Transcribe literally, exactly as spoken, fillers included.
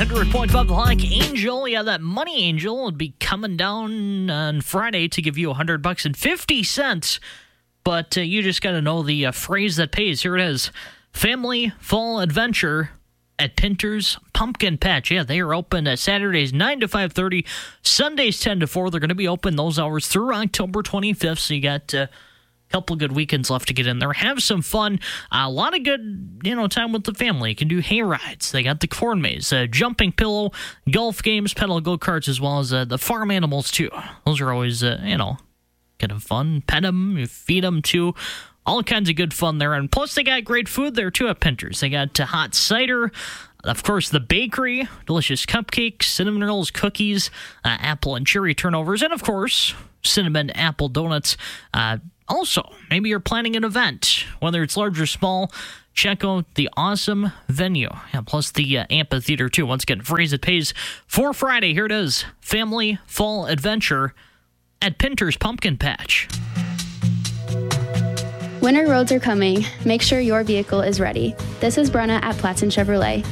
hundred point five The Hike. Angel, yeah, that Money Angel will be coming down on Friday to give you one hundred bucks and fifty cents. But uh, you just got to know the uh, phrase that pays. Here it is. Family Fall Adventure at Pinter's Pumpkin Patch. Yeah, they are open uh, Saturdays nine to five thirty, Sundays ten to four. They're going to be open those hours through October twenty-fifth, so you got uh, a couple good weekends left to get in there. Have some fun. Uh, a lot of good, you know, time with the family. You can do hay rides. They got the corn maze, uh, jumping pillow, golf games, pedal go-karts, as well as uh, the farm animals, too. Those are always, uh, you know, kind of fun. Pet them, you feed them, too. All kinds of good fun there. And plus, they got great food there, too, at Pinter's. They got uh, hot cider, of course, the bakery, delicious cupcakes, cinnamon rolls, cookies, uh, apple and cherry turnovers, and, of course, cinnamon apple donuts. Uh, also, maybe you're planning an event, whether it's large or small. Check out the awesome venue. Yeah, plus the uh, amphitheater, too. Once again, phrase it pays for Friday. Here it is. Family Fall Adventure at Pinter's Pumpkin Patch. Winter roads are coming. Make sure your vehicle is ready. This is Brenna at Platson Chevrolet.